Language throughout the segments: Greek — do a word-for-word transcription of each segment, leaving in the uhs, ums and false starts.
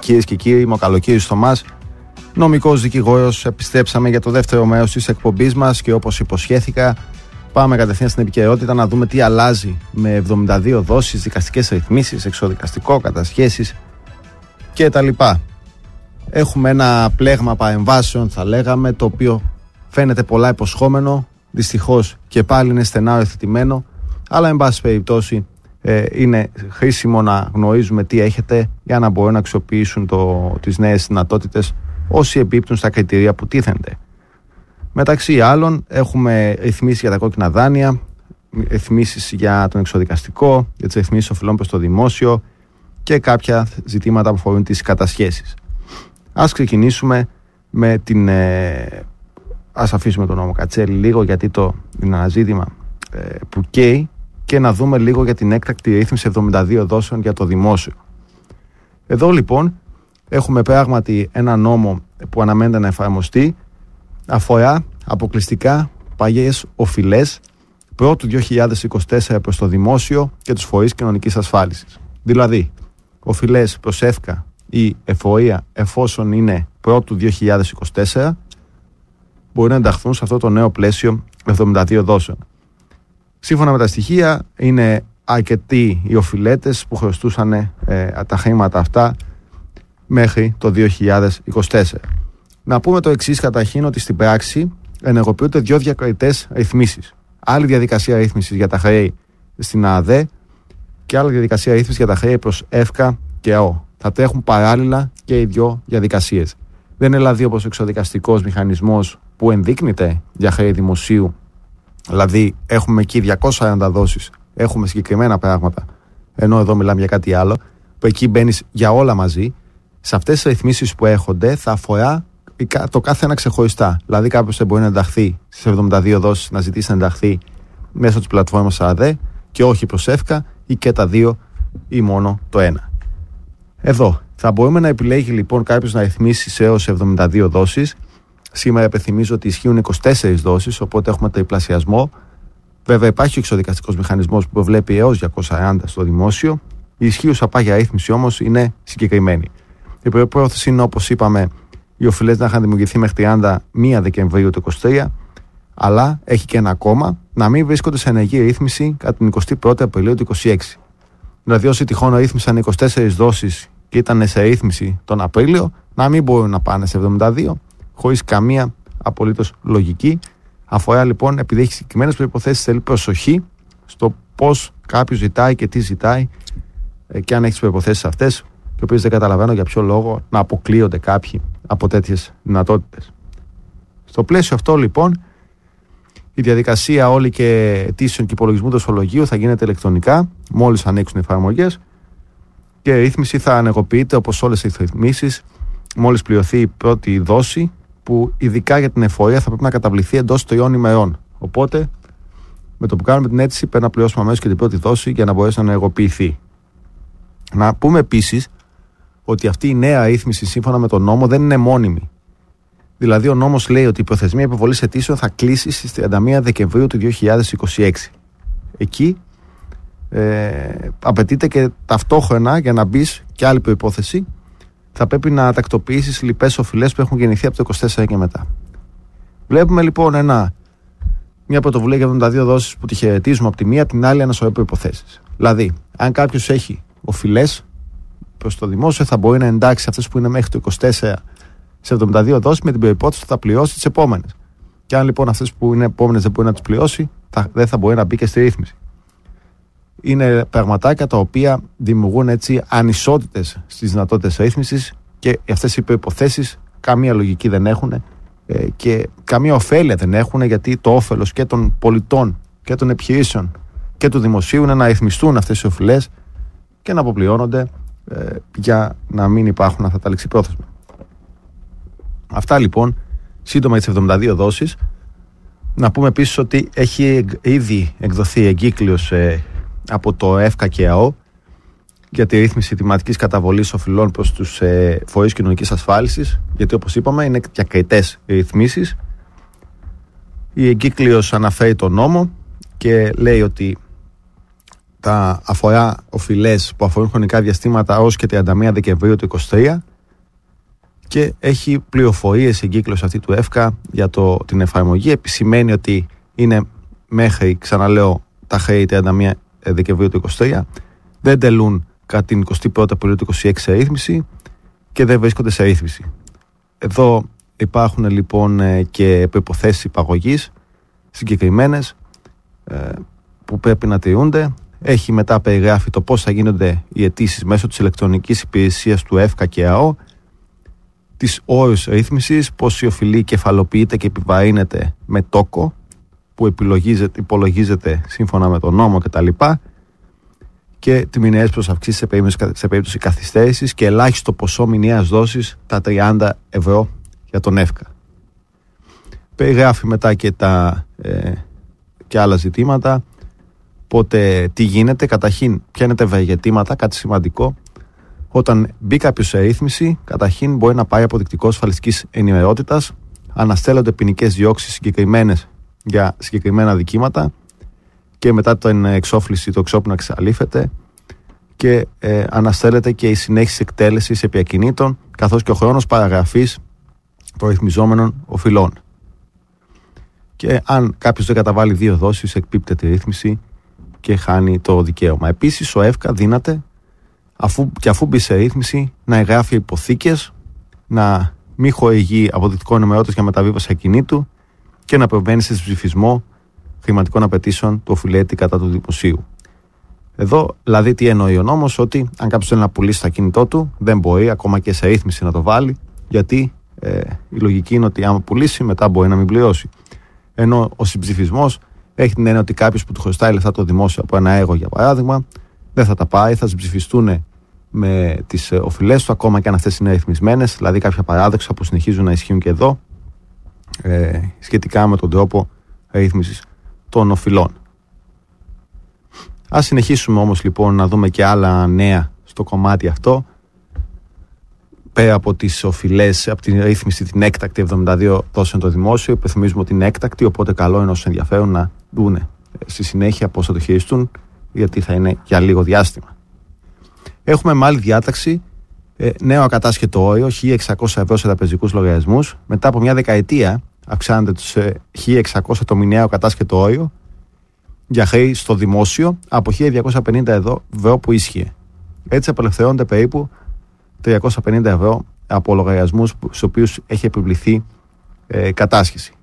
Κυρίες και κύριοι, είμαι ο Καλοκύρης Θωμάς, νομικός δικηγόρος. Επιστρέψαμε για το δεύτερο μέρος της εκπομπής μας και όπως υποσχέθηκα, πάμε κατευθείαν στην επικαιρότητα να δούμε τι αλλάζει με εβδομήντα δύο δόσεις, δικαστικές ρυθμίσεις, εξωδικαστικό, κατασχέσεις κτλ. Έχουμε ένα πλέγμα παρεμβάσεων, θα λέγαμε, το οποίο φαίνεται πολλά υποσχόμενο. Δυστυχώς και πάλι είναι στενά οριοθετημένο, αλλά εν πάση περιπτώσει ε, είναι χρήσιμο να γνωρίζουμε τι έχετε για να μπορούν να αξιοποιήσουν το, τις νέες δυνατότητες όσοι εμπίπτουν στα κριτήρια που τίθενται. Μεταξύ άλλων έχουμε ρυθμίσεις για τα κόκκινα δάνεια, ρυθμίσεις για τον εξωδικαστικό, για τις ρυθμίσεις οφειλών προς το δημόσιο και κάποια ζητήματα που αφορούν τις κατασχέσεις. Ας ξεκινήσουμε με την... Ε, ας αφήσουμε τον νόμο Κατσέλη λίγο, γιατί το είναι ένα ζήτημα ε, που καίει, και να δούμε λίγο για την έκτακτη ρύθμιση εβδομήντα δύο δόσεων για το δημόσιο. Εδώ λοιπόν έχουμε πράγματι ένα νόμο που αναμένεται να εφαρμοστεί, αφορά αποκλειστικά παλιές οφειλές πρώτου δύο χιλιάδες είκοσι τέσσερα προς το δημόσιο και τους φορείς κοινωνικής ασφάλισης. Δηλαδή, οφειλές προς ΕΦΚΑ ή εφορία, εφόσον είναι πρώτου δύο χιλιάδες είκοσι τέσσερα, μπορεί να ενταχθούν σε αυτό το νέο πλαίσιο εβδομήντα δύο δόσεων. Σύμφωνα με τα στοιχεία, είναι αρκετοί οι οφειλέτες που χρωστούσαν ε, τα χρήματα αυτά μέχρι το δύο χιλιάδες είκοσι τέσσερα. Να πούμε το εξής καταρχήν, ότι στην πράξη ενεργοποιούνται δύο διακριτές ρυθμίσεις. Άλλη διαδικασία ρύθμισης για τα χρέη στην ΑΔΕ και άλλη διαδικασία ρύθμισης για τα χρέη προς ΕΦΚΑ και ΑΟ. Θα τρέχουν παράλληλα και οι δύο διαδικασίες. Δεν είναι δηλαδή όπως ο εξωδικαστικός μηχανισμός που ενδείκνυται για χρέη δημοσίου. Δηλαδή έχουμε εκεί διακόσιες σαράντα δόσεις, έχουμε συγκεκριμένα πράγματα, ενώ εδώ μιλάμε για κάτι άλλο, που εκεί μπαίνεις για όλα μαζί. Σε αυτές τις ρυθμίσεις που έχονται θα αφορά το κάθε ένα ξεχωριστά. Δηλαδή κάποιος δεν μπορεί να ενταχθεί στις εβδομήντα δύο δόσεις, να ζητήσει να ενταχθεί μέσω της πλατφόρμας ΑΔΕ και όχι προς ΕΦΚΑ, ή και τα δύο ή μόνο το ένα. Εδώ θα μπορούμε να επιλέγει λοιπόν κάποιος να ρυθμίσει σε έως εβδομήντα δύο δόσεις. Σήμερα επιθυμίζω ότι ισχύουν είκοσι τέσσερις δόσεις, οπότε έχουμε τριπλασιασμό. Βέβαια, υπάρχει ο εξωδικαστικός μηχανισμός που προβλέπει έως διακόσιες σαράντα στο δημόσιο. Η ισχύουσα πάγια ρύθμιση όμως είναι συγκεκριμένη. Η προϋπόθεση είναι, όπως είπαμε, οι οφειλές να είχαν δημιουργηθεί μέχρι τριάντα πρώτου Δεκεμβρίου του είκοσι τρία, αλλά έχει και ένα ακόμα, να μην βρίσκονται σε ενεργή ρύθμιση κατά την εικοστή πρώτη Απριλίου του είκοσι έξι. Δηλαδή, όσοι τυχόν ρύθμισαν είκοσι τέσσερις δόσεις και ήταν σε ρύθμιση τον Απρίλιο, να μην μπορούν να πάνε σε εβδομήντα δύο, χωρίς καμία απολύτως λογική. Αφορά λοιπόν, επειδή έχει συγκεκριμένες προϋποθέσεις, θέλει προσοχή στο πώς κάποιος ζητάει και τι ζητάει, και αν έχει τις προϋποθέσεις αυτές, οι οποίες δεν καταλαβαίνω για ποιο λόγο να αποκλείονται κάποιοι από τέτοιες δυνατότητες. Στο πλαίσιο αυτό λοιπόν, η διαδικασία όλη και αιτήσεων και υπολογισμού του ισολογίου θα γίνεται ηλεκτρονικά, μόλις ανοίξουν οι εφαρμογές, και η ρύθμιση θα ανεργοποιείται όπως όλες οι ρυθμίσεις μόλις πληρωθεί η πρώτη δόση, που ειδικά για την εφορία θα πρέπει να καταβληθεί εντός τριών ημερών. Οπότε, με το που κάνουμε την αίτηση, πρέπει να πληρώσουμε αμέσως και την πρώτη δόση για να μπορέσει να ενεργοποιηθεί. Να πούμε επίσης ότι αυτή η νέα ρύθμιση, σύμφωνα με τον νόμο, δεν είναι μόνιμη. Δηλαδή, ο νόμος λέει ότι η προθεσμία υποβολής αιτήσεων θα κλείσει στις τριάντα πρώτη Δεκεμβρίου του δύο χιλιάδες είκοσι έξι. Εκεί ε, απαιτείται και ταυτόχρονα, για να μπει και άλλη προϋπόθεση, θα πρέπει να τακτοποιήσεις λοιπές οφειλές που έχουν γεννηθεί από το είκοσι τέσσερα και μετά. Βλέπουμε λοιπόν ένα, μια πρωτοβουλία για εβδομήντα δύο δόσεις που τη χαιρετίζουμε από τη μία, από την άλλη ένα σωρό προϋποθέσεις. Δηλαδή, αν κάποιος έχει οφειλές προς το δημόσιο, θα μπορεί να εντάξει αυτές που είναι μέχρι το είκοσι τέσσερα σε εβδομήντα δύο δόσεις, με την προϋπόθεση ότι θα πληρώσει τις επόμενες. Και αν λοιπόν αυτές που είναι επόμενες δεν μπορεί να τις πληρώσει, θα, δεν θα μπορεί να μπει και στη ρύθμιση. Είναι πραγματάκια τα οποία δημιουργούν έτσι ανισότητες στις δυνατότητες ρύθμισης, και αυτές οι προϋποθέσεις καμία λογική δεν έχουν ε, και καμία ωφέλεια δεν έχουν, γιατί το όφελος και των πολιτών και των επιχειρήσεων και του δημοσίου είναι να ρυθμιστούν αυτές οι οφειλές και να αποπληρώνονται ε, για να μην υπάρχουν αυτά τα ληξιπρόθεσμα. Αυτά λοιπόν σύντομα για τις εβδομήντα δύο δόσεις. Να πούμε επίσης ότι έχει ήδη εκδοθεί εγκύκλειος ε, από το ΕΦΚΑ και ΑΟ για τη ρύθμιση τιματικής καταβολής οφειλών προς τους ε, φορείς κοινωνικής ασφάλισης, γιατί όπως είπαμε είναι διακριτές ρυθμίσεις. Η εγκύκλειος αναφέρει τον νόμο και λέει ότι τα αφορά οφειλές που αφορούν χρονικά διαστήματα ως και τριάντα πρώτη Δεκεμβρίου του είκοσι τρία, και έχει πληροφορίες η εγκύκλωση αυτή του ΕΦΚΑ για το, την εφαρμογή. Επισημαίνει ότι είναι μέχρι, ξαναλέω, τα χρέη τριάντα μία Δεκεμβρίου του είκοσι τρία, δεν τελούν κατά την εικοστή πρώτη Απριλίου του είκοσι έξι σε ρύθμιση και δεν βρίσκονται σε ρύθμιση. Εδώ υπάρχουν λοιπόν και προϋποθέσεις υπαγωγής συγκεκριμένες που πρέπει να τηρούνται. Έχει μετά περιγράφει το πώς θα γίνονται οι αιτήσεις μέσω της ηλεκτρονικής υπηρεσίας του ΕΦΚΑ και ΑΟ, τις όρους ρύθμισης, πώς η οφειλή κεφαλοποιείται και επιβαρύνεται με τόκο που υπολογίζεται σύμφωνα με τον νόμο κτλ. Και τη μηνιαίες προσαυξήσεις σε περίπτωση, σε περίπτωση καθυστέρησης και ελάχιστο ποσό μηνιαίας δόσης τα τριάντα ευρώ για τον ΕΦΚΑ. Περιγράφει μετά και, τα, ε, και άλλα ζητήματα. Οπότε τι γίνεται, καταρχήν ποια είναι τα ευεργετήματα, κάτι σημαντικό. Όταν μπει κάποιος σε ρύθμιση, καταρχήν μπορεί να πάρει αποδεικτικό ασφαλιστικής ενημερότητας, αναστέλλονται ποινικές διώξεις συγκεκριμένες για συγκεκριμένα δικήματα και μετά την εξόφληση το εξώπινο εξαλείφεται και ε, αναστέλλεται και η συνέχιση εκτέλεσης επί ακινήτων καθώς και ο χρόνος παραγραφής των ρυθμιζόμενων οφειλών. Και αν κάποιος δεν καταβάλει δύο δόσεις, εκπίπτεται η ρύθμιση και χάνει το δικαίωμα. Επίσης, ο ΕΦΚΑ δύναται αφού, και αφού μπει σε ρύθμιση να εγγράφει υποθήκες, να μην χορηγεί αποδεικτικό ενημερώτες για μεταβίβαση ακινήτου και να προβαίνει σε ψηφισμό χρηματικών απαιτήσεων του οφειλέτη κατά του δημοσίου. Εδώ, δηλαδή, τι εννοεί ο νόμος, ότι αν κάποιος θέλει να πουλήσει το ακίνητό του, δεν μπορεί ακόμα και σε ρύθμιση να το βάλει, γιατί ε, η λογική είναι ότι άμα πουλήσει, μετά μπορεί να μην πληρώσει. Ενώ ο συμψηφισμός έχει την έννοια ότι κάποιος που του χρωστάει λεφτά το δημόσιο από ένα έργο, για παράδειγμα, δεν θα τα πάει, θα συμψηφιστούν με τις οφειλές του, ακόμα και αν αυτές είναι ρυθμισμένες, δηλαδή κάποια παράδοξα που συνεχίζουν να ισχύουν και εδώ, ε, σχετικά με τον τρόπο ρύθμισης των οφειλών. Ας συνεχίσουμε όμως λοιπόν να δούμε και άλλα νέα στο κομμάτι αυτό. Πέρα από τις οφειλές, από την ρύθμιση την έκτακτη εβδομήντα δύο δώσεων το δημόσιο, υπενθυμίζουμε ότι είναι έκτακτη, οπότε καλό είναι όσους ενδιαφέρουν να δούνε στη συνέχεια πώς θα το χειριστούν, γιατί θα είναι για λίγο διάστημα. Έχουμε με άλλη διάταξη ε, νέο ακατάσχετο όριο χίλια εξακόσια ευρώ σε τραπεζικούς λογαριασμούς. Μετά από μια δεκαετία αυξάνεται το σε χίλια εξακόσια το μηνιαίο ακατάσχετο όριο για χρέη στο δημόσιο από χίλια διακόσια πενήντα ευρώ που ίσχυε. Έτσι απελευθερώνονται περίπου τριακόσια πενήντα ευρώ από λογαριασμούς στους οποίους έχει επιβληθεί ε, κατάσχεση.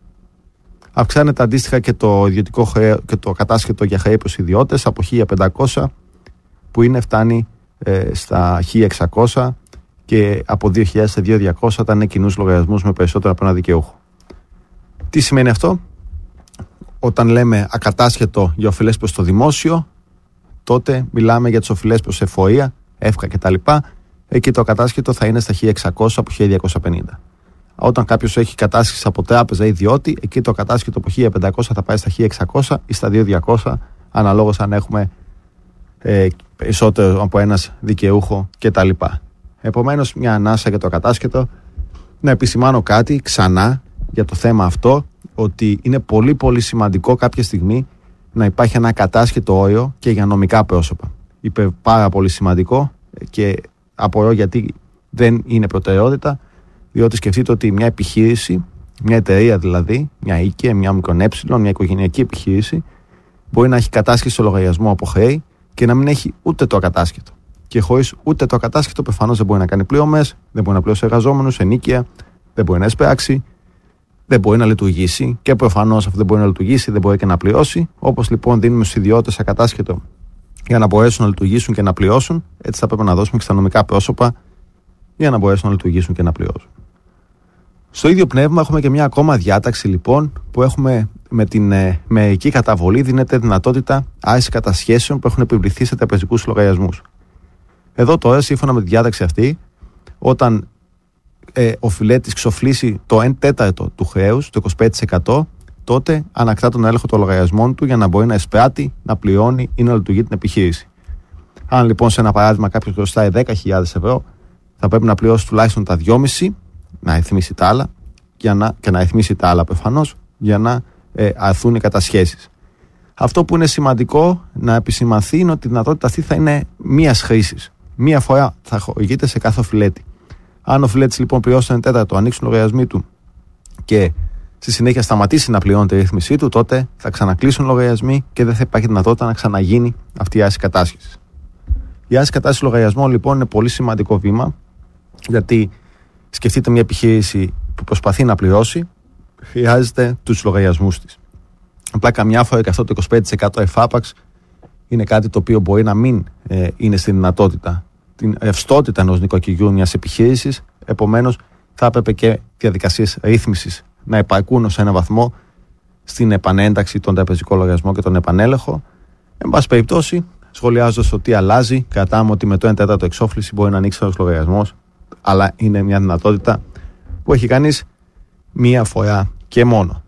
Αυξάνεται αντίστοιχα και το ιδιωτικό χρέο και το κατάσχετο για χρέη προς ιδιώτες από χίλια πεντακόσια που είναι φτάνει ε, στα χίλια εξακόσια και από δύο χιλιάδες σε δύο χιλιάδες διακόσια όταν είναι κοινούς λογαριασμούς με περισσότερο από ένα δικαιούχο. Τι σημαίνει αυτό? Όταν λέμε ακατάσχετο για οφειλές προς το δημόσιο, τότε μιλάμε για τις οφειλές προς εφορία, ΕΦΚΑ κτλ. Εκεί το ακατάσχετο θα είναι στα χίλια εξακόσια από χίλια διακόσια πενήντα. Όταν κάποιος έχει κατάσχεση από τράπεζα ή ιδιώτη, εκεί το κατάσχετο από χίλια πεντακόσια θα πάει στα χίλια εξακόσια ή στα δύο χιλιάδες διακόσια, αναλόγως αν έχουμε ε, περισσότερο από ένας δικαιούχο κτλ. Επομένως, μια ανάσα για το ακατάσχετο. Να επισημάνω κάτι ξανά για το θέμα αυτό, ότι είναι πολύ πολύ σημαντικό κάποια στιγμή να υπάρχει ένα ακατάσχετο όριο και για νομικά πρόσωπα. Είπε πάρα πολύ σημαντικό και απορώ γιατί δεν είναι προτεραιότητα, διότι σκεφτείτε ότι μια επιχείρηση, μια εταιρεία δηλαδή, μια οίκη, μια μικρονέψιλον, μια οικογενειακή επιχείρηση, μπορεί να έχει κατάσχεση στο λογαριασμό από χρέη και να μην έχει ούτε το ακατάσχετο. Και χωρίς ούτε το ακατάσχετο, προφανώς δεν μπορεί να κάνει πληρωμές, δεν μπορεί να πληρώσει εργαζόμενους, ενοίκια, δεν μπορεί να εισπράξει, δεν μπορεί να λειτουργήσει και προφανώς αυτό δεν μπορεί να λειτουργήσει, δεν μπορεί και να πληρώσει. Όπως λοιπόν δίνουμε στους ιδιώτες ακατάσχετο για να μπορέσουν να λειτουργήσουν και να πληρώσουν, έτσι θα πρέπει να δώσουμε και στα νομικά πρόσωπα για να μπορέσουν να λειτουργήσουν και να πληρώσουν. Στο ίδιο πνεύμα έχουμε και μια ακόμα διάταξη λοιπόν που έχουμε με την ε, μερική καταβολή, δίνεται δυνατότητα άρση κατασχέσεων που έχουν επιβληθεί σε τραπεζικούς λογαριασμούς. Εδώ τώρα, σύμφωνα με τη διάταξη αυτή, όταν ε, ο φιλέτης ξοφλήσει το ένα τέταρτο του χρέους, το είκοσι πέντε τοις εκατό, τότε ανακτά τον έλεγχο των λογαριασμών του για να μπορεί να εισπράττει, να πληρώνει ή να λειτουργεί την επιχείρηση. Αν λοιπόν σε ένα παράδειγμα κάποιος χρωστάει δέκα χιλιάδες ευρώ, θα πρέπει να πληρώσει τουλάχιστον τα δυόμισι, να ρυθμίσει τα άλλα, για να, και να ρυθμίσει τα άλλα προφανώς, για να ε, αρθούν οι κατασχέσεις. Αυτό που είναι σημαντικό να επισημανθεί είναι ότι η δυνατότητα αυτή θα είναι μίας χρήσης. Μία φορά θα χορηγείται σε κάθε οφειλέτη. Αν ο φιλέτης λοιπόν πληρώσει ένα τέταρτο, ανοίξουν λογαριασμοί του και στη συνέχεια σταματήσει να πληρώνει τη ρύθμισή του, τότε θα ξανακλείσουν λογαριασμοί και δεν θα υπάρχει δυνατότητα να ξαναγίνει αυτή η άρση κατάσχεσης. Η άρση κατάσχεσης λογαριασμών λοιπόν είναι πολύ σημαντικό βήμα, γιατί σκεφτείτε μια επιχείρηση που προσπαθεί να πληρώσει, χρειάζεται τους λογαριασμούς της. Απλά καμιά φορά και αυτό το είκοσι πέντε τοις εκατό εφάπαξ είναι κάτι το οποίο μπορεί να μην ε, είναι στη δυνατότητα, την ρευστότητα ενός νοικοκυριού μιας επιχείρησης. Επομένως, θα έπρεπε και διαδικασίες ρύθμισης να υπαρκούν σε έναν βαθμό στην επανένταξη των τραπεζικών λογαριασμών και τον επανέλεγχο. Εν πάση περιπτώσει, σχολιάζοντας το τι αλλάζει, κρατάμε ότι με το ένα τέταρτο εξόφληση μπορεί να ανοίξει ένας λογαριασμός, αλλά είναι μια δυνατότητα που έχει κανείς μία φορά και μόνο.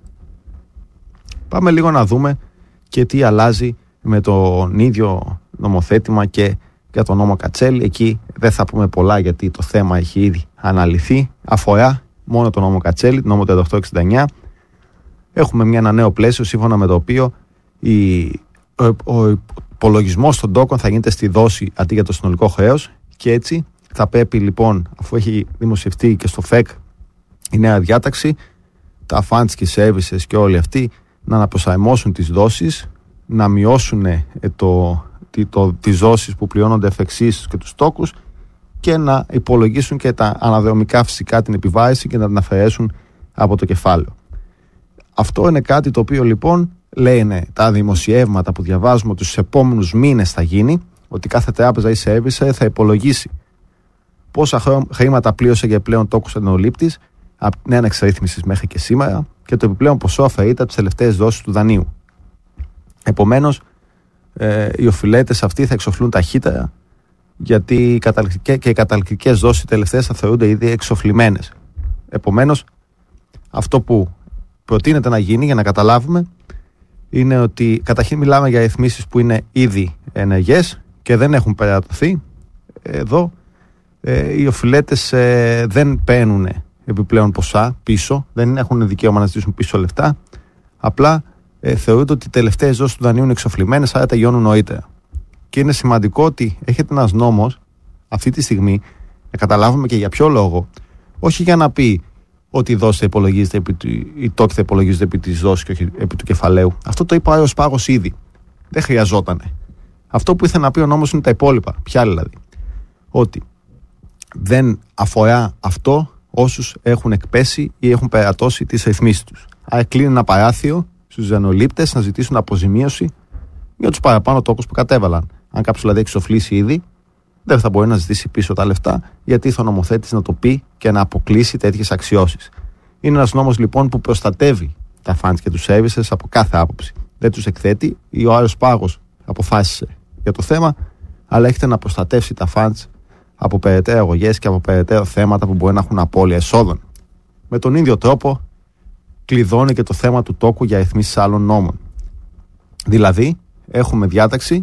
Πάμε λίγο να δούμε και τι αλλάζει με τον ίδιο νομοθέτημα και για τον νόμο Κατσέλη. Εκεί δεν θα πούμε πολλά, γιατί το θέμα έχει ήδη αναλυθεί. Αφορά μόνο τον νόμο Κατσέλη, τον νόμο τριάντα οκτώ εξήντα εννιά. Έχουμε μια, ένα νέο πλαίσιο σύμφωνα με το οποίο η, ο, ο υπολογισμός των τόκων θα γίνεται στη δόση αντί για το συνολικό χρέος, και έτσι θα πρέπει λοιπόν, αφού έχει δημοσιευτεί και στο ΦΕΚ η νέα διάταξη, τα funds και οι services και όλοι αυτοί να αναπροσαρμόσουν τις δόσεις, να μειώσουν το, το, τις δόσεις που πληρώνονται εφ' εξής και τους τόκους, και να υπολογίσουν και τα αναδρομικά φυσικά την επιβάρηση και να την αφαιρέσουν από το κεφάλαιο. Αυτό είναι κάτι το οποίο λοιπόν λένε τα δημοσιεύματα που διαβάζουμε ότι στους επόμενους μήνες θα γίνει, ότι κάθε τράπεζα ή service θα υπολογίσει πόσα χρήματα πλήρωσε για πλέον τόκους αντινολήπτης από την έναρξη ρύθμισης μέχρι και σήμερα και το επιπλέον ποσό αφαιρείται από τις τελευταίες δόσεις του δανείου. Επομένως, ε, οι οφειλέτες αυτοί θα εξοφλούν ταχύτερα, γιατί και οι καταληκτικές δόσεις τελευταίες θα θεωρούνται ήδη εξοφλημένες. Επομένως, αυτό που προτείνεται να γίνει, για να καταλάβουμε, είναι ότι καταρχήν μιλάμε για ρυθμίσεις που είναι ήδη ενεργές και δεν έχουν περατωθεί. Εδώ ε, οι οφειλέτες ε, δεν παίρνουν επιπλέον ποσά πίσω, δεν έχουν δικαίωμα να ζητήσουν πίσω λεφτά. Απλά ε, θεωρείται ότι οι τελευταίες δόσεις του δανείου είναι εξοφλημένες, άρα τελειώνουν νωρίτερα. Και είναι σημαντικό ότι έχετε ένας νόμος αυτή τη στιγμή, να καταλάβουμε και για ποιο λόγο, όχι για να πει ότι η δόση θα υπολογίζεται επί του, η τόκη θα υπολογίζεται επί της δόσης και όχι επί του κεφαλαίου. Αυτό το είπε ο Άριος Πάγος ήδη. Δεν χρειαζότανε. Αυτό που ήθελε να πει ο νόμος είναι τα υπόλοιπα. Ποια δηλαδή? Ότι δεν αφορά αυτό όσους έχουν εκπέσει ή έχουν περατώσει τις ρυθμίσεις τους. Άρα κλείνει ένα παράθυρο στους δανειολήπτες να ζητήσουν αποζημίωση για τους παραπάνω τόκους που κατέβαλαν. Αν κάποιος δηλαδή έχει εξοφλήσει ήδη, δεν θα μπορεί να ζητήσει πίσω τα λεφτά, γιατί ήρθε ο νομοθέτης να το πει και να αποκλείσει τέτοιες αξιώσεις. Είναι ένας νόμος λοιπόν που προστατεύει τα funds και τους services από κάθε άποψη. Δεν τους εκθέτει, ή ο Άριος Πάγος αποφάσισε για το θέμα, αλλά έχετε να προστατεύσει τα funds από περαιτέρω αγωγές και από περαιτέρω θέματα που μπορεί να έχουν απώλεια εσόδων. Με τον ίδιο τρόπο κλειδώνει και το θέμα του τόκου για ρυθμίσεις άλλων νόμων. Δηλαδή, έχουμε διάταξη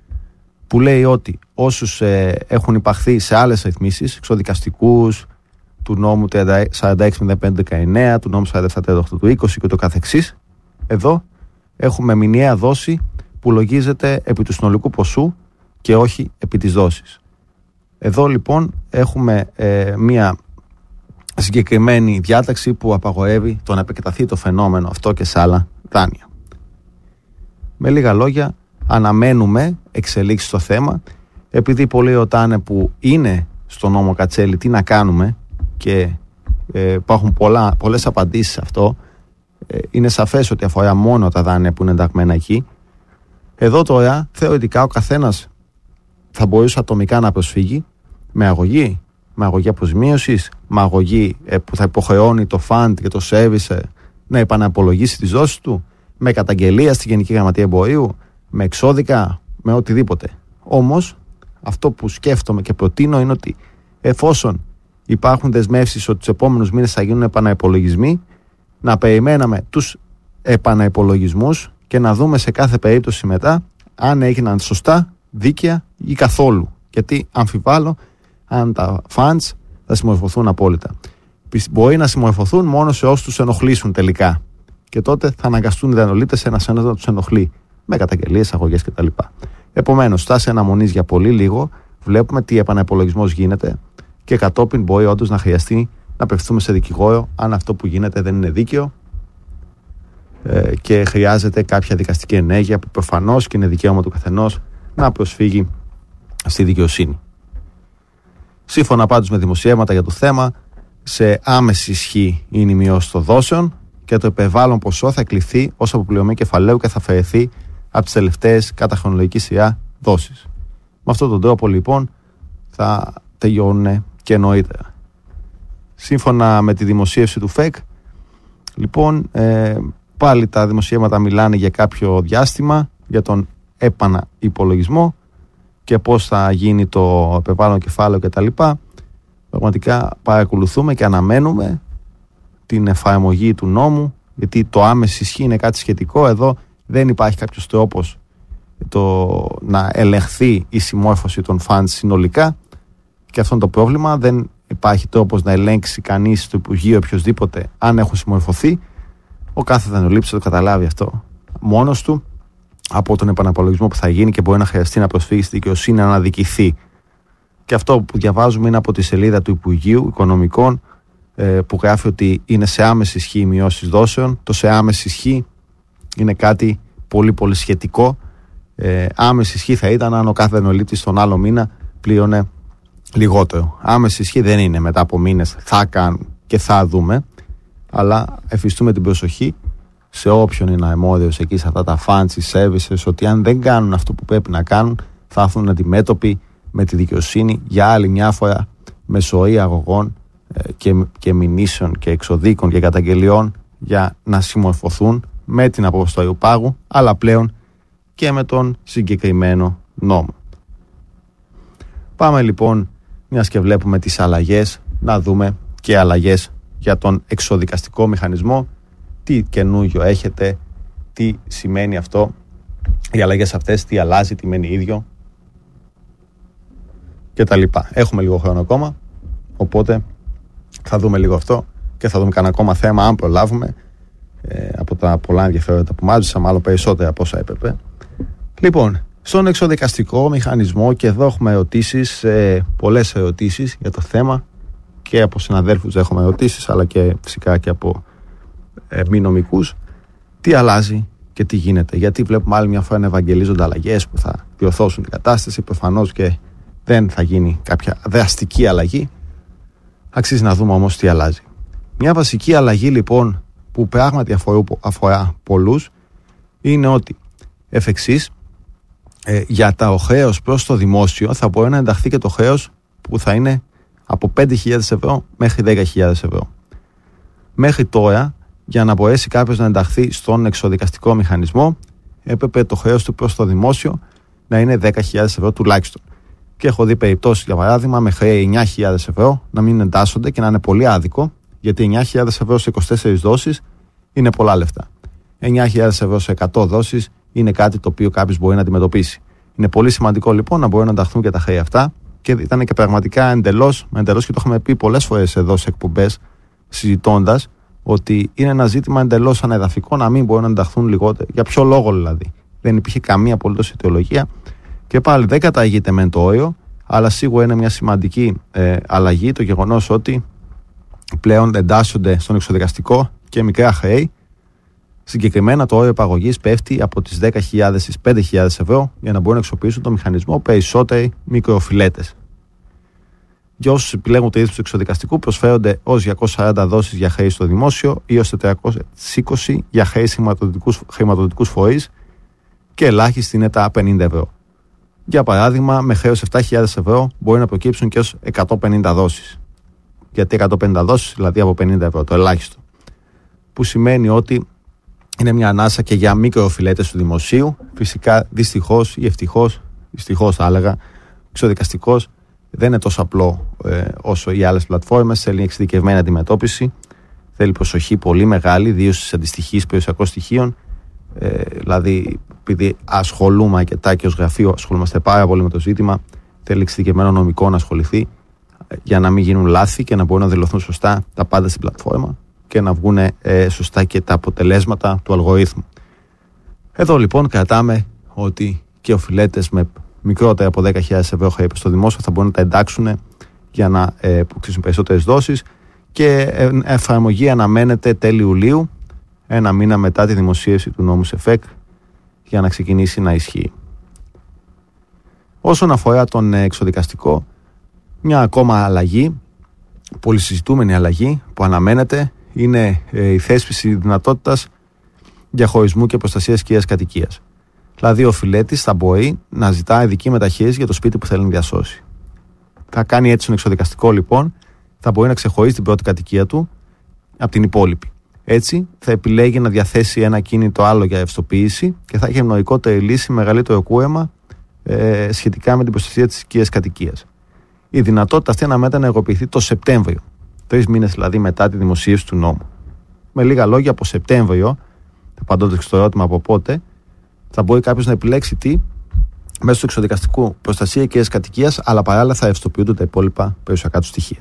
που λέει ότι όσους ε, έχουν υπαχθεί σε άλλες ρυθμίσεις, εξοδικαστικούς, του νόμου σαράντα έξι μηδέν πέντε δεκαεννέα, του νόμου σαράντα επτά τριάντα οκτώ του είκοσι και το καθεξής, εδώ έχουμε μηνιαία δόση που λογίζεται επί του συνολικού ποσού και όχι επί της δόσης. Εδώ λοιπόν έχουμε ε, μία συγκεκριμένη διάταξη που απαγορεύει το να επεκταθεί το φαινόμενο αυτό και σε άλλα δάνεια. Με λίγα λόγια, αναμένουμε εξελίξεις στο θέμα, επειδή πολλοί ρωτάνε που είναι στο νόμο Κατσέλη τι να κάνουμε και ε, υπάρχουν πολλά, πολλές απαντήσεις σε αυτό. Ε, είναι σαφές ότι αφορά μόνο τα δάνεια που είναι ενταγμένα εκεί. Εδώ τώρα θεωρητικά ο καθένας θα μπορούσε ατομικά να προσφύγει με αγωγή, με αγωγή αποζημίωσης, με αγωγή ε, που θα υποχρεώνει το fund και το service να επαναπολογίσει τις δόσεις του, με καταγγελία στη Γενική Γραμματεία Εμπορίου, με εξώδικα, με οτιδήποτε. Όμως, αυτό που σκέφτομαι και προτείνω είναι ότι εφόσον υπάρχουν δεσμεύσεις ότι τους επόμενους μήνες θα γίνουν επαναϋπολογισμοί, να περιμέναμε τους επαναϋπολογισμούς και να δούμε σε κάθε περίπτωση μετά αν έγιναν σωστά, δίκαια ή καθόλου. Γιατί αμφιβάλλω αν τα funds θα συμμορφωθούν απόλυτα. Μπορεί να συμμορφωθούν μόνο σε όσους τους ενοχλήσουν τελικά. Και τότε θα αναγκαστούν οι δανειολήπτες ένας ένας να τους ενοχλεί με καταγγελίες, αγωγές κτλ. Επομένως, στάση αναμονής για πολύ λίγο, βλέπουμε τι επαναϋπολογισμός γίνεται και κατόπιν μπορεί όντως να χρειαστεί να απευθυνθούμε σε δικηγόρο αν αυτό που γίνεται δεν είναι δίκαιο ε, και χρειάζεται κάποια δικαστική ενέργεια που προφανώς και είναι δικαίωμα του καθενός να προσφύγει στη δικαιοσύνη. Σύμφωνα πάντως με δημοσιεύματα για το θέμα, σε άμεση ισχύ είναι η μειώση των δόσεων και το επεβάλλον ποσό θα κληθεί ως αποπληρωμή κεφαλαίου και θα αφαιρεθεί από τις τελευταίες κατά χρονολογική σειρά δόσεις. Με αυτόν τον τρόπο λοιπόν θα τελειώνουν και νωρίτερα. Σύμφωνα με τη δημοσίευση του ΦΕΚ, λοιπόν, ε, πάλι τα δημοσιεύματα μιλάνε για κάποιο διάστημα, για τον επαναυπολογισμό και πώς θα γίνει το επεβάλλον κεφάλαιο κτλ. Πραγματικά παρακολουθούμε και αναμένουμε την εφαρμογή του νόμου, γιατί το άμεση ισχύ είναι κάτι σχετικό. Εδώ δεν υπάρχει κάποιος τρόπος το να ελεγχθεί η συμμόρφωση των φαντ συνολικά και αυτό είναι το πρόβλημα. Δεν υπάρχει τρόπος να ελέγξει κανείς στο Υπουργείο οποιοδήποτε αν έχουν συμμορφωθεί. Ο κάθε δανειολήπτης θα το καταλάβει αυτό μόνος του από τον επαναπολογισμό που θα γίνει και μπορεί να χρειαστεί να προσφύγει στη δικαιοσύνη να αναδικηθεί. Και αυτό που διαβάζουμε είναι από τη σελίδα του Υπουργείου Οικονομικών που γράφει ότι είναι σε άμεση ισχύ οι μειώσεις δόσεων. Το σε άμεση ισχύ είναι κάτι πολύ πολύ σχετικό. Ε, άμεση ισχύ θα ήταν αν ο κάθε δανειολήπτης τον άλλο μήνα πλήρωνε λιγότερο. Άμεση ισχύ δεν είναι μετά από μήνες θα κάνουν και θα δούμε, αλλά εφιστούμε την προσοχή σε όποιον είναι αεμόδιος εκεί σε αυτά τα fancy services ότι αν δεν κάνουν αυτό που πρέπει να κάνουν θα έρθουν αντιμέτωποι με τη δικαιοσύνη για άλλη μια φορά με σωρία αγωγών ε, και, και μηνύσεων και εξοδίκων και καταγγελιών για να συμμορφωθούν με την απόφαση του πάγου, αλλά πλέον και με τον συγκεκριμένο νόμο. Πάμε λοιπόν, μιας και βλέπουμε τις αλλαγές, να δούμε και αλλαγές για τον εξοδικαστικό μηχανισμό. Τι καινούργιο έχετε, τι σημαίνει αυτό, οι αλλαγές αυτές, τι αλλάζει, τι μένει ίδιο και τα λοιπά. Έχουμε λίγο χρόνο ακόμα, οπότε θα δούμε λίγο αυτό και θα δούμε κανένα ακόμα θέμα αν προλάβουμε ε, από τα πολλά ενδιαφέροντα που μάζεψα, μάλλον περισσότερα από όσα έπρεπε. Λοιπόν, στον εξοδικαστικό μηχανισμό, και εδώ έχουμε ερωτήσεις, ε, πολλές ερωτήσεις για το θέμα και από συναδέλφους έχουμε ερωτήσεις, αλλά και φυσικά και από ε, μη νομικούς. Τι αλλάζει και τι γίνεται, γιατί βλέπουμε άλλη μια φορά να ευαγγελίζονται αλλαγές που θα διορθώσουν την κατάσταση, προφανώς και δεν θα γίνει κάποια δραστική αλλαγή. Αξίζει να δούμε όμως τι αλλάζει. Μια βασική αλλαγή λοιπόν που πράγματι αφορά, αφορά πολλούς είναι ότι εφ' εξής, ε, για τα χρέος προς το δημόσιο θα μπορεί να ενταχθεί και το χρέος που θα είναι από πέντε χιλιάδες ευρώ μέχρι δέκα χιλιάδες ευρώ. Μέχρι τώρα, για να μπορέσει κάποιος να ενταχθεί στον εξοδικαστικό μηχανισμό, έπρεπε το χρέος του προς το δημόσιο να είναι δέκα χιλιάδες ευρώ τουλάχιστον. Και έχω δει περιπτώσεις, για παράδειγμα, με χρέη εννιά χιλιάδες ευρώ να μην εντάσσονται και να είναι πολύ άδικο, γιατί εννιά χιλιάδες ευρώ σε είκοσι τέσσερις δόσεις είναι πολλά λεφτά. εννιά χιλιάδες ευρώ σε εκατό δόσεις είναι κάτι το οποίο κάποιος μπορεί να αντιμετωπίσει. Είναι πολύ σημαντικό λοιπόν να μπορούν να ενταχθούν και τα χρέη αυτά, και ήταν και πραγματικά εντελώς, εντελώς και το έχουμε πει πολλές φορές εδώ σε εκπομπές συζητώντας, ότι είναι ένα ζήτημα εντελώς ανεδαφικό να μην μπορούν να ενταχθούν λιγότερο. Για ποιο λόγο δηλαδή? Δεν υπήρχε καμία απολύτως αιτιολογία. Και πάλι δεν καταργείται μεν το όριο, αλλά σίγουρα είναι μια σημαντική ε, αλλαγή το γεγονός ότι πλέον εντάσσονται στον εξοδικαστικό και μικρά χρέη. Συγκεκριμένα το όριο επαγωγής πέφτει από τις δέκα χιλιάδες στις πέντε χιλιάδες ευρώ για να μπορούν να αξιοποιήσουν το μηχανισμό περισσότεροι μικροοφιλέτες. Για όσους επιλέγουν τη ρύθμιση του εξοδικαστικού, προσφέρονται ως διακόσιες σαράντα δόσεις για χρέη στο δημόσιο ή ως τετρακόσιες είκοσι για χρέη χρηματοδοτικούς φορείς και ελάχιστη είναι τα πενήντα ευρώ. Για παράδειγμα, με χρέος επτά χιλιάδες ευρώ μπορεί να προκύψουν και ως εκατόν πενήντα δόσεις. Γιατί εκατόν πενήντα δόσεις, δηλαδή από πενήντα ευρώ, το ελάχιστο. Που σημαίνει ότι είναι μια ανάσα και για μικροοφιλέτες του δημοσίου. Φυσικά, δυστυχώς ή ευτυχώς, δυστυχώς θα έλεγα, εξοδικαστικός δεν είναι τόσο απλό ε, όσο οι άλλες πλατφόρμες. Θέλει εξειδικευμένη αντιμετώπιση, θέλει προσοχή πολύ μεγάλη, ιδίως στις αντιστοιχίες περιουσιακών στοιχείων. Ε, δηλαδή, επειδή ασχολούμαι αρκετά και ως γραφείο ασχολούμαστε πάρα πολύ με το ζήτημα, θέλει εξειδικευμένο νομικό να ασχοληθεί ε, για να μην γίνουν λάθη και να μπορούν να δηλωθούν σωστά τα πάντα στην πλατφόρμα και να βγουν ε, σωστά και τα αποτελέσματα του αλγορίθμου. Εδώ λοιπόν κρατάμε ότι και οφειλέτες με μικρότερα από δέκα χιλιάδες ευρώ χρέη στο δημόσιο θα μπορούν να τα εντάξουν για να ε, αποκτήσουν περισσότερες δόσεις και ε, εφαρμογή αναμένεται τέλη Ιουλίου, ένα μήνα μετά τη δημοσίευση του νόμου ΣΕΦΕΚ, για να ξεκινήσει να ισχύει. Όσον αφορά τον εξοδικαστικό, μια ακόμα αλλαγή, πολύ συζητούμενη αλλαγή που αναμένεται, είναι η θέσπιση δυνατότητας διαχωρισμού και προστασίας οικίας κατοικίας. Δηλαδή ο οφειλέτης θα μπορεί να ζητά ειδική μεταχείριση για το σπίτι που θέλει να διασώσει. Θα κάνει έτσι τον εξοδικαστικό λοιπόν, θα μπορεί να ξεχωρίσει την πρώτη κατοικία του από την υπόλοιπη. Έτσι θα επιλέγει να διαθέσει ένα ακίνητο άλλο για ευστοποίηση και θα έχει ευνοϊκότερη λύση, μεγαλύτερο κούεμα ε, σχετικά με την προστασία της οικίας κατοικίας. Η δυνατότητα αυτή αναμένεται να ενεργοποιηθεί το Σεπτέμβριο, τρεις μήνες δηλαδή μετά τη δημοσίευση του νόμου. Με λίγα λόγια, από Σεπτέμβριο, απαντώντας στο ερώτημα από πότε, θα μπορεί κάποιος να επιλέξει τι, μέσω του εξοδικαστικού προστασία οικίας κατοικίας, αλλά παράλληλα θα ευστοποιούνται τα υπόλοιπα περιουσιακά του στοιχεία.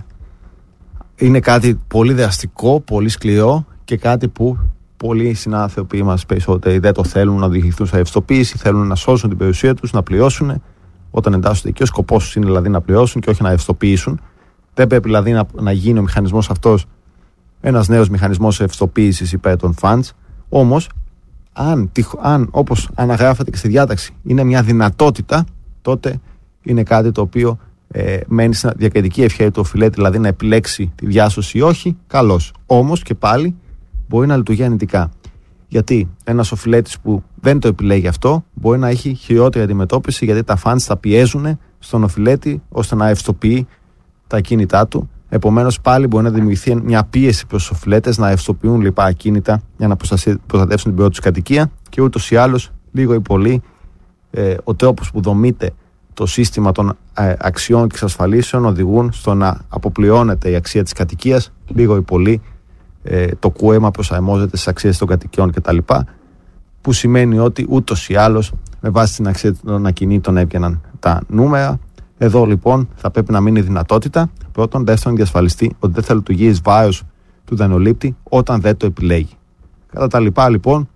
Είναι κάτι πολύ δραστικό, πολύ σκληρό και κάτι που πολλοί συνάνθρωποι μας περισσότεροι δεν το θέλουν να οδηγηθούν σε ευστοποίηση, θέλουν να σώσουν την περιουσία τους, να πληρώσουν όταν εντάσσονται εκεί. Ο σκοπός τους είναι δηλαδή να πληρώσουν και όχι να ευστοποιήσουν. Δεν πρέπει δηλαδή να, να γίνει ο μηχανισμός αυτός ένας νέος μηχανισμός ευστοποίησης υπέρ των funds. Όμως, αν, αν όπως αναγράφεται και στη διάταξη είναι μια δυνατότητα, τότε είναι κάτι το οποίο ε, μένει στην διακριτική ευχέρεια του οφειλέτη, δηλαδή να επιλέξει τη διάσωση ή όχι, καλώς. Όμως και πάλι μπορεί να λειτουργεί αρνητικά. Γιατί ένας οφειλέτης που δεν το επιλέγει αυτό μπορεί να έχει χειρότερη αντιμετώπιση, γιατί τα funds θα πιέζουν στον οφειλέτη ώστε να ευστοποιεί τα ακίνητά του. Επομένως, πάλι μπορεί να δημιουργηθεί μια πίεση προς τους οφειλέτες να ευστοποιούν λοιπά ακίνητα για να προστατεύσουν την πρώτη τους κατοικία, και ούτως ή άλλως, λίγο ή πολύ, ε, ο τρόπος που δομείται το σύστημα των ε, αξιών και εξασφαλίσεων οδηγούν στο να αποπληρώνεται η αξία της κατοικίας, λίγο ή πολύ ε, το κούεμα προσαρμόζεται στις αξίες των κατοικιών κτλ. Που σημαίνει ότι ούτως ή άλλως, με βάση την αξία των ακινήτων έβγαιναν τα νούμερα. Εδώ λοιπόν θα πρέπει να μείνει η δυνατότητα. Πρώτον, δεύτερον, διασφαλιστεί ότι δεν θα λειτουργεί εις βάρος του δανειολήπτη όταν δεν το επιλέγει. Κατά τα λοιπά, λοιπόν,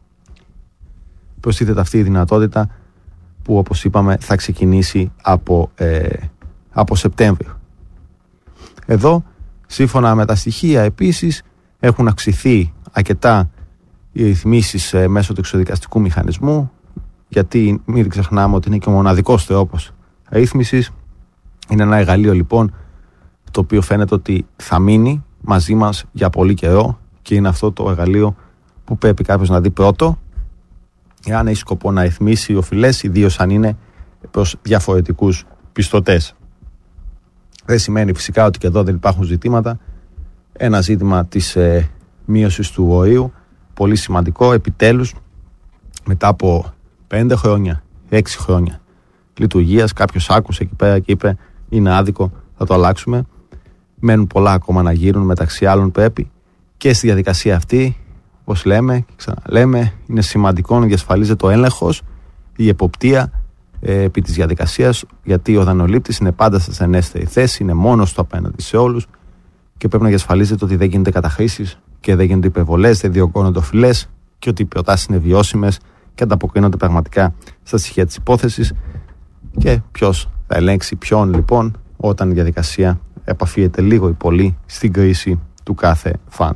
προστίθεται αυτή η δυνατότητα που, όπως είπαμε, θα ξεκινήσει από, ε, από Σεπτέμβριο. Εδώ, σύμφωνα με τα στοιχεία, επίσης, έχουν αυξηθεί αρκετά οι ρυθμίσεις ε, μέσω του εξοδικαστικού μηχανισμού, γιατί μην ξεχνάμε ότι είναι και ο μοναδικός τρόπος ρύθμισης. Είναι ένα εργαλείο λοιπόν το οποίο φαίνεται ότι θα μείνει μαζί μας για πολύ καιρό και είναι αυτό το εργαλείο που πρέπει κάποιος να δει πρώτο, εάν έχει σκοπό να ρυθμίσει οφειλές, ιδίως αν είναι προς διαφορετικούς πιστωτές. Δεν σημαίνει φυσικά ότι και εδώ δεν υπάρχουν ζητήματα. Ένα ζήτημα της ε, μείωσης του ορίου, πολύ σημαντικό, επιτέλους μετά από πέντε χρόνια, έξι χρόνια λειτουργίας, κάποιος άκουσε εκεί πέρα και είπε είναι άδικο, θα το αλλάξουμε. Μένουν πολλά ακόμα να γίνουν, μεταξύ άλλων πρέπει και στη διαδικασία αυτή, όπως λέμε και ξαναλέμε, είναι σημαντικό να διασφαλίζεται ο έλεγχος, η εποπτεία ε, επί της διαδικασίας, γιατί ο δανειολήπτης είναι πάντα σε στενέστερη θέση, είναι μόνος του απέναντι σε όλους και πρέπει να διασφαλίζεται ότι δεν γίνονται καταχρήσεις και δεν γίνονται υπερβολές, δεν διωγγώνονται οφειλές και ότι οι προτάσεις είναι βιώσιμες και ανταποκρίνονται πραγματικά στα στοιχεία της υπόθεσης. Και ποιος θα ελέγξει ποιον λοιπόν όταν η διαδικασία επαφίεται λίγο ή πολύ στην κρίση του κάθε fund.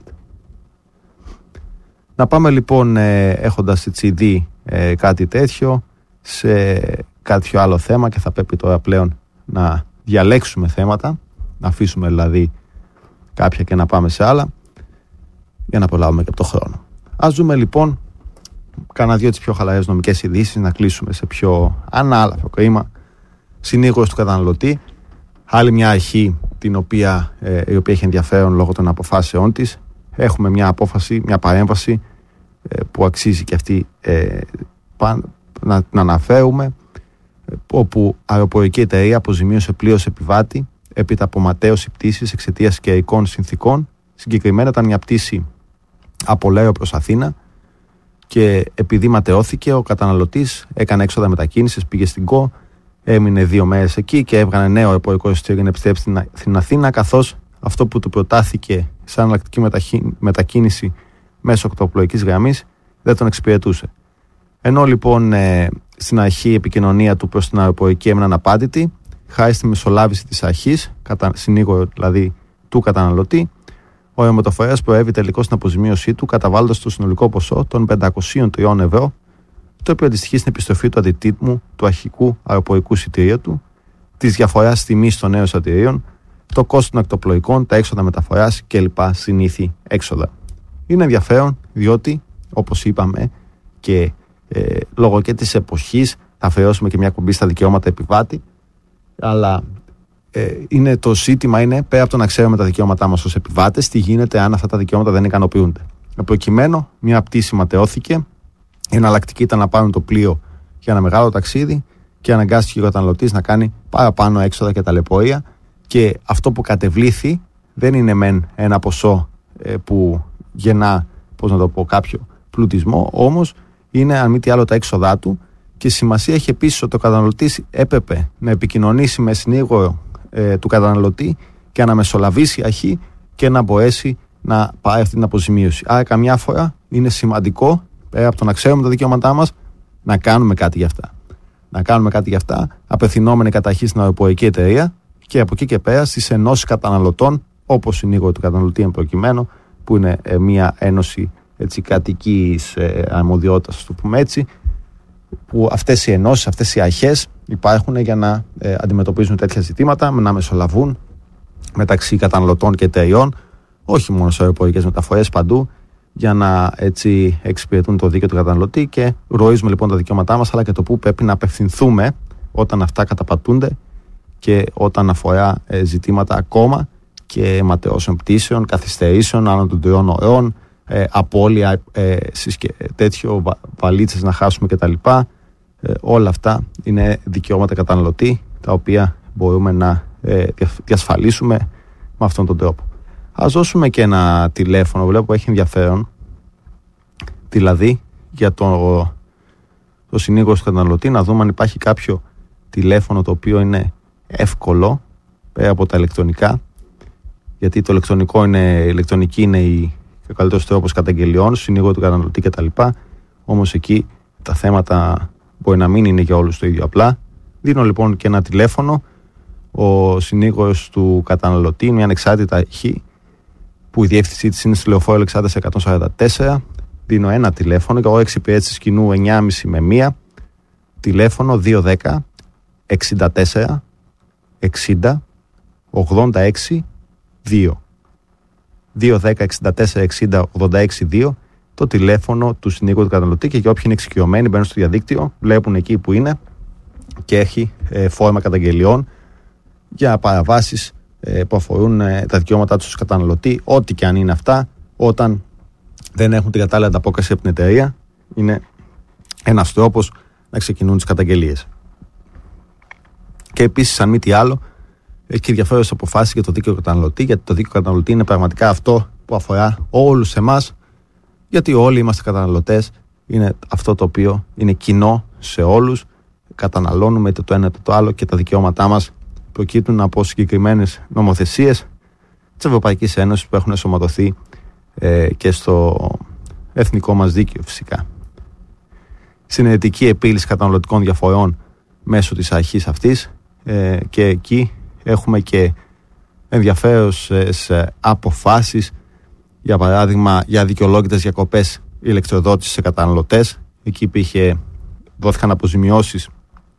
Να πάμε λοιπόν ε, έχοντας έτσι δει ε, κάτι τέτοιο σε κάποιο άλλο θέμα, και θα πρέπει τώρα πλέον να διαλέξουμε θέματα, να αφήσουμε δηλαδή κάποια και να πάμε σε άλλα για να προλάβουμε και από το χρόνο. Ας δούμε λοιπόν κάνα δύο τις πιο χαλαρές νομικές ειδήσεις, να κλείσουμε σε πιο ανάλαφρο κρίμα. Συνήγορος του καταναλωτή, άλλη μια αρχή την οποία, ε, η οποία έχει ενδιαφέρον λόγω των αποφάσεών της. Έχουμε μια απόφαση, μια παρέμβαση ε, που αξίζει και αυτή ε, πα, να την αναφέρουμε, ε, όπου αεροπορική εταιρεία αποζημίωσε πλήρως επιβάτη έπειτα από ματέωση πτήσης εξαιτίας καιρικών συνθήκων. Συγκεκριμένα ήταν μια πτήση από Λέρο προς Αθήνα και επειδή ματαιώθηκε, ο καταναλωτής έκανε έξοδα μετακίνησης, πήγε στην ΚΟ, έμεινε δύο μέρες εκεί και έβγανε νέο αεροπορικό εισιτήριο για να επιστρέψει στην Αθήνα, καθώς αυτό που του προτάθηκε σαν εναλλακτική μετακίνηση μέσω οκτωπλοϊκής γραμμής δεν τον εξυπηρετούσε. Ενώ λοιπόν ε, στην αρχή η επικοινωνία του προς την αεροπορική έμεινε αναπάντητη, χάρη στη μεσολάβηση της αρχής, συνήγορο δηλαδή του καταναλωτή, ο ρευματοφορέας προέβη τελικώς στην αποζημίωσή του, καταβάλλοντας το συνολικό ποσό των πεντακόσια τρία ευρώ, το οποίο αντιστοιχεί στην επιστροφή του αντιτίμου του αρχικού αεροπορικού εισιτηρίου του, της διαφοράς τιμής των νέων εισιτηρίων, το κόστος των ακτοπλοϊκών, τα έξοδα μεταφοράς κλπ. Συνήθη έξοδα. Είναι ενδιαφέρον διότι, όπως είπαμε, και ε, λόγω και της εποχής, θα αφιερώσουμε και μια κουμπί στα δικαιώματα επιβάτη, αλλά ε, είναι το ζήτημα είναι πέρα από το να ξέρουμε τα δικαιώματά μας ως επιβάτες, τι γίνεται αν αυτά τα δικαιώματα δεν ικανοποιούνται. Προκειμένου, μια πτήση ματαιώθηκε, η εναλλακτική ήταν να πάρουν το πλοίο για ένα μεγάλο ταξίδι και αναγκάστηκε ο καταναλωτής να κάνει παραπάνω έξοδα και ταλαιπωρία, και αυτό που κατεβλήθη δεν είναι μεν ένα ποσό ε, που γεννά, πώς να το πω, κάποιο πλουτισμό, όμως είναι αν μη τι άλλο τα έξοδά του, και σημασία έχει επίσης ότι ο καταναλωτής έπρεπε να επικοινωνήσει με συνήγορο ε, του καταναλωτή και να μεσολαβήσει αρχή και να μπορέσει να πάρει αυτή την αποζημίωση. Άρα καμιά φορά είναι σημαντικό, πέρα από το να ξέρουμε τα δικαιώματά μας, να κάνουμε κάτι για αυτά. Να κάνουμε κάτι για αυτά, απευθυνόμενοι καταρχήν στην αεροπορική εταιρεία και από εκεί και πέρα στις ενώσεις καταναλωτών, όπως συνήγορο του καταναλωτή εν προκειμένου, που είναι ε, μια ένωση έτσι, κατοικής ε, αρμοδιότητας, το πούμε έτσι, που αυτές οι ενώσεις, αυτές οι αρχές υπάρχουν για να ε, αντιμετωπίζουν τέτοια ζητήματα, να μεσολαβούν μεταξύ καταναλωτών και εταιριών, όχι μόνο σε αεροπορικές μεταφορές, παντού, για να έτσι εξυπηρετούν το δίκαιο του καταναλωτή, και ροίζουμε λοιπόν τα δικαιώματά μας, αλλά και το που πρέπει να απευθυνθούμε όταν αυτά καταπατούνται και όταν αφορά ε, ζητήματα ακόμα και ματαιώσεων πτήσεων, καθυστερήσεων, άνω των τριών ωρών, ε, απώλεια ε, συσκε... τέτοιο βα... βαλίτσες να χάσουμε κτλ. Ε, όλα αυτά είναι δικαιώματα καταναλωτή, τα οποία μπορούμε να ε, διασφαλίσουμε με αυτόν τον τρόπο. Ας δώσουμε και ένα τηλέφωνο, βλέπω που έχει ενδιαφέρον, δηλαδή για το, το συνήγορο του καταναλωτή, να δούμε αν υπάρχει κάποιο τηλέφωνο το οποίο είναι εύκολο πέρα από τα ηλεκτρονικά, γιατί το ηλεκτρονικό είναι, η ηλεκτρονική είναι η, ο καλύτερος τρόπος καταγγελιών, συνήγορο του καταναλωτή κτλ. Όμως εκεί τα θέματα μπορεί να μην είναι για όλους το ίδιο απλά. Δίνω λοιπόν και ένα τηλέφωνο, ο συνήγορος του καταναλωτή είναι μια ανεξάρτητα αρχή, που η διεύθυνσή της είναι στη Λεωφόρο Αλεξάνδρας εκατόν σαράντα τέσσερα. Δίνω ένα τηλέφωνο και εγώ εξυπηρέτηση κοινού εννιά και μισή με μία, τηλέφωνο δύο δέκα εξήντα τέσσερα εξήντα ογδόντα έξι δύο. δύο δέκα εξήντα τέσσερα εξήντα ογδόντα έξι δύο, το τηλέφωνο του συνήγορου του καταναλωτή, και για όποιοι είναι εξοικειωμένοι μπαίνουν στο διαδίκτυο, βλέπουν εκεί που είναι και έχει ε, φόρμα καταγγελιών για παραβάσεις ε, που αφορούν ε, τα δικαιώματά τους ως καταναλωτή, ό,τι και αν είναι αυτά, όταν δεν έχουν την κατάλληλη ανταπόκριση από την εταιρεία. Είναι ένας τρόπος να ξεκινούν τις καταγγελίες. Και επίσης, αν μη τι άλλο, έχει και ενδιαφέρουσες αποφάσεις για το δίκαιο καταναλωτή, γιατί το δίκαιο καταναλωτή είναι πραγματικά αυτό που αφορά όλους εμάς, γιατί όλοι είμαστε καταναλωτές, είναι αυτό το οποίο είναι κοινό σε όλους, καταναλώνουμε είτε το ένα είτε το άλλο, και τα δικαιώματά μας προκύπτουν από συγκεκριμένες νομοθεσίες της Ευρωπαϊκής Ένωσης που έχουν ενσωματωθεί ε, και στο εθνικό μας δίκαιο φυσικά. Συνενετική επίλυση καταναλωτικών διαφορών μέσω της αρχής αυτής, ε, και εκεί έχουμε και ενδιαφέρουσες αποφάσεις, για παράδειγμα για δικαιολόγητες διακοπές ηλεκτροδότησης σε καταναλωτές. Εκεί υπήρχε, δόθηκαν αποζημιώσεις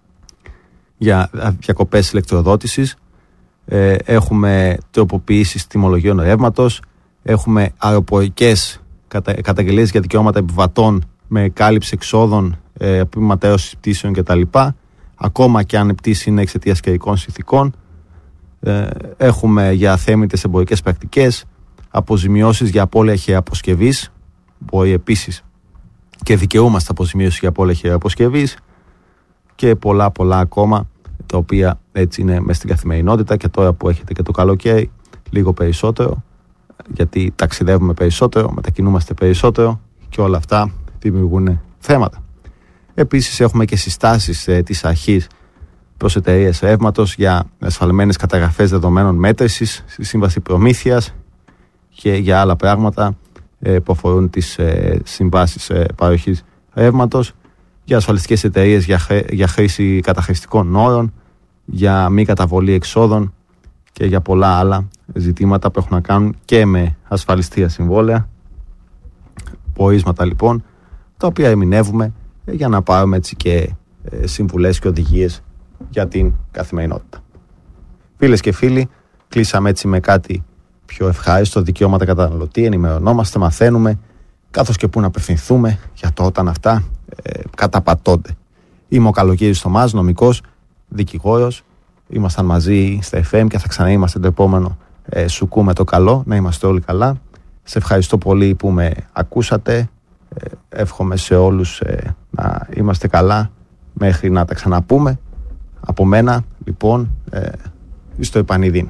για διακοπές ηλεκτροδότησης. Ε, έχουμε τροποποιήσεις τιμολογίων ρεύματος, έχουμε αεροπορικές κατα, καταγγελίες για δικαιώματα επιβατών με κάλυψη εξόδων, ε, ματέωσης πτήσεων κτλ. Ακόμα και αν η πτήση είναι εξαιτίας καιρικών συνθηκών. Ε, έχουμε για αθέμητες εμπορικές πρακτικές, αποζημιώσεις για απώλεια χειραποσκευής, μπορεί επίσης και δικαιούμαστε αποζημίωση για απώλεια χειραποσκευής, και πολλά πολλά ακόμα, τα οποία έτσι είναι μες στην καθημερινότητα, και τώρα που έχετε και το καλοκαίρι λίγο περισσότερο, γιατί ταξιδεύουμε περισσότερο, μετακινούμαστε περισσότερο, και όλα αυτά δημιουργούν θέματα. Επίσης έχουμε και συστάσεις ε, της αρχής προς εταιρείες ρεύματος για ασφαλμένες καταγραφές δεδομένων μέτρησης στη σύμβαση προμήθειας και για άλλα πράγματα ε, που αφορούν τις ε, συμβάσεις ε, παροχής ρεύματος, για ασφαλιστικές εταιρείες για, για χρήση καταχρηστικών όρων, για μη καταβολή εξόδων και για πολλά άλλα ζητήματα που έχουν να κάνουν και με ασφαλιστία συμβόλαια, ποίσματα λοιπόν, τα οποία ερμηνεύουμε για να πάρουμε έτσι και συμβουλές και οδηγίες για την καθημερινότητα. Φίλες και φίλοι, κλείσαμε έτσι με κάτι πιο ευχάριστο, δικαιώματα καταναλωτή, ενημερωνόμαστε, μαθαίνουμε, καθώς και πού να απευθυνθούμε για το όταν αυτά ε, καταπατώνται. Είμαι ο Καλογύρης Θωμάς, νομικός, δικηγόρος. Ήμασταν μαζί στα εφ εμ και θα ξαναείμαστε το επόμενο ε, Σουκού με το καλό. Να είμαστε όλοι καλά. Σε ευχαριστώ πολύ που με ακούσατε. Ε, εύχομαι σε όλους ε, να είμαστε καλά μέχρι να τα ξαναπούμε. Από μένα, λοιπόν, ε, στο επανειδήν.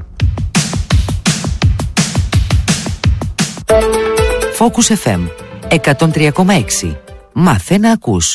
Focus εφ εμ εκατόν τρία κόμμα έξι. Μάθε να ακούς.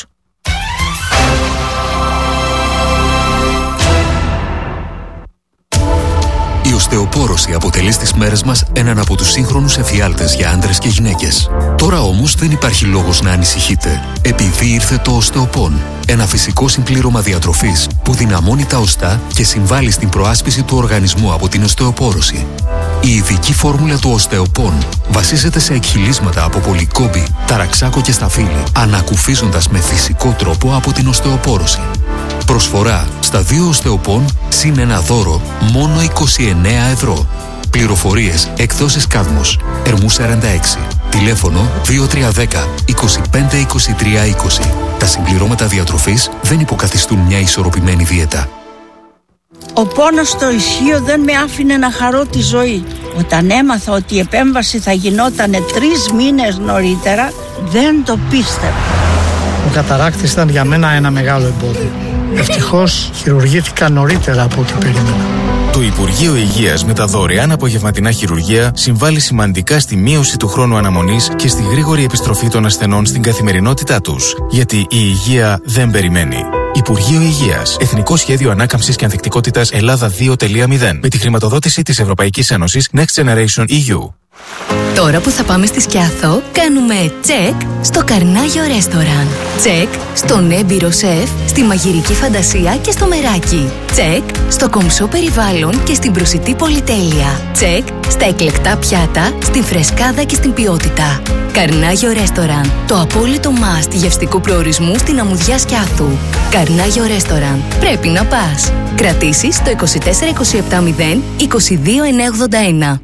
Η οστεοπόρωση αποτελεί στις μέρες μας έναν από τους σύγχρονους εφιάλτες για άντρες και γυναίκες. Τώρα όμως δεν υπάρχει λόγος να ανησυχείτε, επειδή ήρθε το οστεοπόν. Ένα φυσικό συμπλήρωμα διατροφής που δυναμώνει τα οστά και συμβάλλει στην προάσπιση του οργανισμού από την οστεοπόρωση. Η ειδική φόρμουλα του οστεοπόν βασίζεται σε εκχυλίσματα από πολυκόμπη, ταραξάκο και σταφύλι, ανακουφίζοντας με φυσικό τρόπο από την οστεοπόρωση. Προσφορά στα δύο οστεοπόν συν ένα δώρο μόνο είκοσι εννέα ευρώ. Πληροφορίες εκδόσεις Κάδμος, Ερμού σαράντα έξι. Τηλέφωνο δύο τρία ένα μηδέν είκοσι πέντε είκοσι τρία είκοσι. Τα συμπληρώματα διατροφής δεν υποκαθιστούν μια ισορροπημένη δίαιτα. Ο πόνος στο ισχύο δεν με άφηνε να χαρώ τη ζωή. Όταν έμαθα ότι η επέμβαση θα γινόταν τρεις μήνες νωρίτερα, δεν το πίστευα. Ο καταράκτης ήταν για μένα ένα μεγάλο εμπόδιο. Ευτυχώς χειρουργήθηκα νωρίτερα από ό,τι περίμενα. Το Υπουργείο Υγείας με τα δωρεάν απογευματινά χειρουργεία συμβάλλει σημαντικά στη μείωση του χρόνου αναμονής και στη γρήγορη επιστροφή των ασθενών στην καθημερινότητά τους. Γιατί η υγεία δεν περιμένει. Υπουργείο Υγείας. Εθνικό Σχέδιο Ανάκαμψης και Ανθεκτικότητας Ελλάδα δύο κόμμα μηδέν. Με τη χρηματοδότηση της Ευρωπαϊκής Ένωσης Next Generation ι γιου. Τώρα που θα πάμε στη Σκιάθο, κάνουμε τσεκ στο Καρνάγιο Ρέστοραν. Τσεκ στον έμπειρο σεφ, στη μαγειρική φαντασία και στο μεράκι. Τσεκ στο κομψό περιβάλλον και στην προσιτή πολυτέλεια. Τσεκ στα εκλεκτά πιάτα, στην φρεσκάδα και στην ποιότητα. Καρνάγιο Ρέστοραν. Το απόλυτο must γευστικού προορισμού στην αμμουδιά Σκιάθου. Καρνάγιο Ρέστοραν. Πρέπει να πας. Κρατήσεις στο είκοσι τέσσερα είκοσι επτά μηδέν είκοσι δύο εννιακόσια ογδόντα ένα.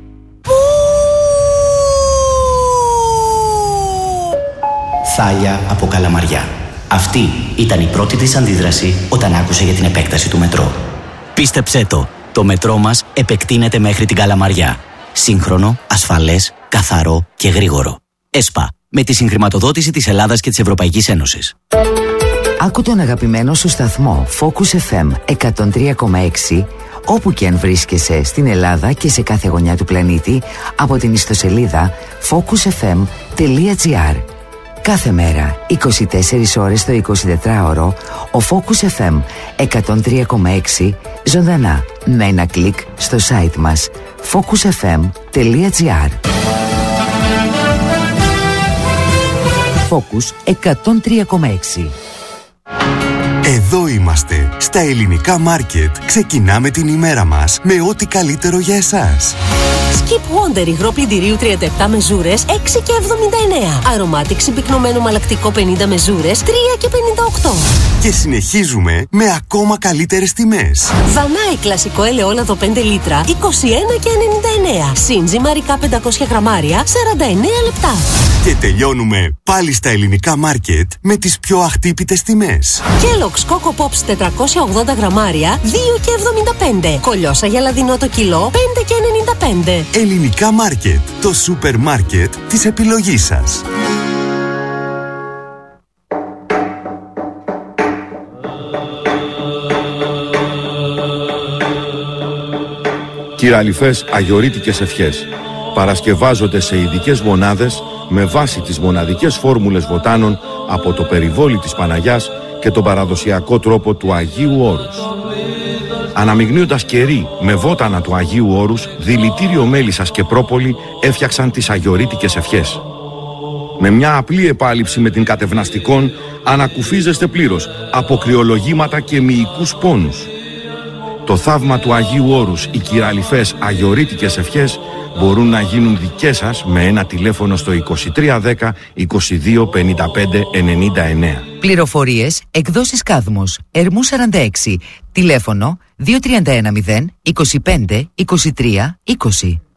Θάλια από Καλαμαριά. Αυτή ήταν η πρώτη της αντίδραση όταν άκουσε για την επέκταση του μετρό. Πίστεψέ το, το μετρό μας επεκτείνεται μέχρι την Καλαμαριά. Σύγχρονο, ασφαλές, καθαρό και γρήγορο. ΕΣΠΑ, με τη συγχρηματοδότηση της Ελλάδας και της Ευρωπαϊκής Ένωσης. Άκου τον αγαπημένο σου σταθμό Focus εφ εμ εκατόν τρία κόμμα έξι όπου και αν βρίσκεσαι στην Ελλάδα και σε κάθε γωνιά του πλανήτη από την ιστοσελίδα focus f m τελεία g r. Κάθε μέρα, είκοσι τέσσερις ώρες το εικοσιτετράωρο, ο Focus εφ εμ εκατόν τρία κόμμα έξι ζωντανά με ένα κλικ στο site μας focus f m τελεία g r. Focus εκατόν τρία κόμμα έξι. Εδώ είμαστε, στα ελληνικά μάρκετ. Ξεκινάμε την ημέρα μας με ό,τι καλύτερο για εσάς. Skip Wonder υγρό πλυντηρίου τριάντα επτά μεζούρες έξι και εβδομήντα εννέα. Aromatic συμπυκνωμένο μαλακτικό πενήντα μεζούρες τρία και πενήντα οκτώ. Και συνεχίζουμε με ακόμα καλύτερες τιμές. Δανάη κλασικό ελαιόλαδο πέντε λίτρα είκοσι ένα και ενενήντα εννέα. Σύντζι μαρικά πεντακόσια γραμμάρια σαράντα εννέα λεπτά. Και τελειώνουμε πάλι στα ελληνικά μάρκετ με τις πιο αχτύπητες τιμές. Kellogg's Coco Pops τετρακόσια ογδόντα γραμμάρια δύο και εβδομήντα πέντε. Κολιόσα γελαδινό το κιλό πέντε και ενενήντα πέντε. Ελληνικά μάρκετ, το σούπερ μάρκετ της επιλογής σας. Κυραλιφές αγιορείτικες ευχές παρασκευάζονται σε ειδικές μονάδες με βάση τις μοναδικές φόρμουλες βοτάνων από το περιβόλι της Παναγιάς και τον παραδοσιακό τρόπο του Αγίου Όρους. Αναμειγνύοντας κερί με βότανα του Αγίου Όρους, δηλητήριο μέλισσας και πρόπολη έφτιαξαν τις αγιορείτικες ευχές. Με μια απλή επάλυψη με την κατευναστικόν ανακουφίζεστε πλήρως από κρυολογήματα και μυϊκούς πόνους. Το θαύμα του Αγίου Όρους, οι κυραλιφές αγιορείτικες ευχές μπορούν να γίνουν δικές σας με ένα τηλέφωνο στο είκοσι τρία δέκα είκοσι δύο πενήντα πέντε ενενήντα εννέα. Πληροφορίες, εκδόσεις Κάδμος, Ερμού σαράντα έξι, τηλέφωνο δύο τρία ένα μηδέν είκοσι πέντε είκοσι τρία είκοσι.